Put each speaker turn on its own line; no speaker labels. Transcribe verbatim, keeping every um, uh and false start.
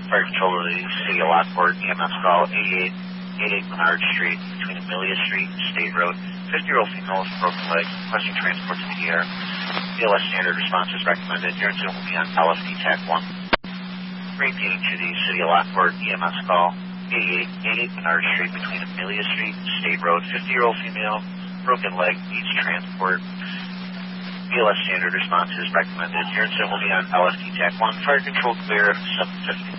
Fire Control to the City of Lockport, E M S call eighty-eight eighty-eight Menard Street between Amelia Street and State Road. fifty-year-old female with broken leg, requesting transport to the E R. B L S standard response is recommended. Your incident will be on L F D TAC one. Repeating to the City of Lockport, E M S call eighty-eight eighty-eight Menard Street between Amelia Street and State Road. fifty-year-old female, broken leg, needs transport. B L S standard response is recommended. Your incident will be on L F D TAC one. Fire Control clear, seven fifty.